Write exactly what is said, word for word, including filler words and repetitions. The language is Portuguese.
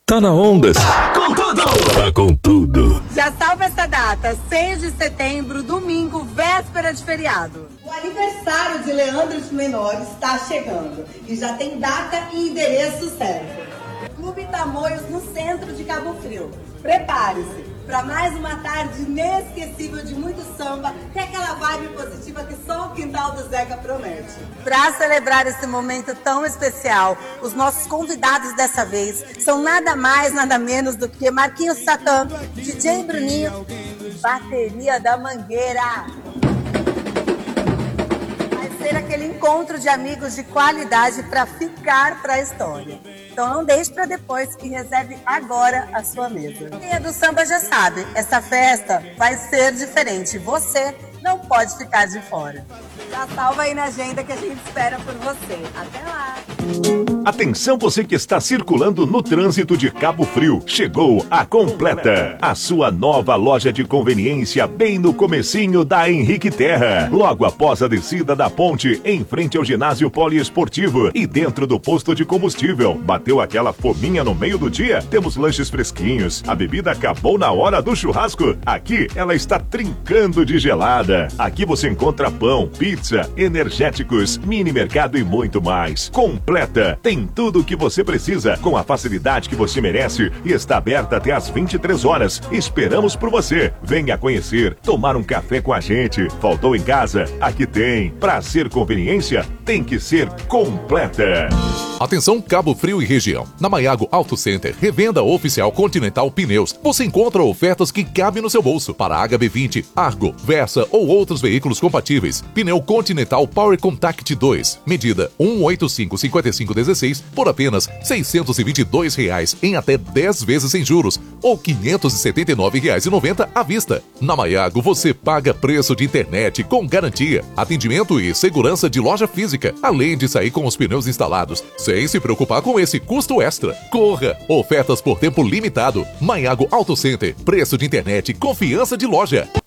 Tá na Ondas. Tá com tudo. Tá com tudo. Já salva essa data, seis de setembro, domingo, véspera de feriado. O aniversário de Leandro de Menor está chegando e já tem data e endereço certo. Clube Tamoios, no centro de Cabo Frio. Prepare-se para mais uma tarde inesquecível de muito samba e aquela vibe positiva que só o quintal do Zeca promete. Para celebrar esse momento tão especial, os nossos convidados dessa vez são nada mais, nada menos do que Marquinhos Satã, D J Bruninho e Bateria da Mangueira. Vai ser aquele encontro de amigos de qualidade para ficar para a história. Então não deixe para depois e reserve agora a sua mesa. Quem é do samba já sabe, essa festa vai ser diferente. Você não pode ficar de fora. Já salva aí na agenda que a gente espera por você. Até lá! Atenção você que está circulando no trânsito de Cabo Frio. Chegou a Completa, a sua nova loja de conveniência bem no comecinho da Henrique Terra. Logo após a descida da ponte, em frente ao ginásio poliesportivo e dentro do posto de combustível. Bateu aquela fominha no meio do dia? Temos lanches fresquinhos. A bebida acabou na hora do churrasco? Aqui ela está trincando de gelada. Aqui você encontra pão, pizza, energéticos, mini mercado e muito mais. Completa tem tudo o que você precisa, com a facilidade que você merece e está aberta até às vinte e três horas. Esperamos por você. Venha conhecer, tomar um café com a gente. Faltou em casa? Aqui tem. Pra ser conveniência, tem que ser Completa. Atenção Cabo Frio e região. Na Maiago Auto Center, revenda oficial Continental Pneus. Você encontra ofertas que cabem no seu bolso para H B vinte, Argo, Versa ou outros veículos compatíveis. Pneu Continental Power Contact dois, medida um oito cinco cinco cinco um seis por apenas seiscentos e vinte e dois reais em até dez vezes sem juros ou quinhentos e setenta e nove reais e noventa centavos à vista. Na Maiago você paga preço de internet com garantia, atendimento e segurança de loja física, além de sair com os pneus instalados, sem se preocupar com esse custo extra. Corra! Ofertas por tempo limitado. Maiago Auto Center. Preço de internet, confiança de loja.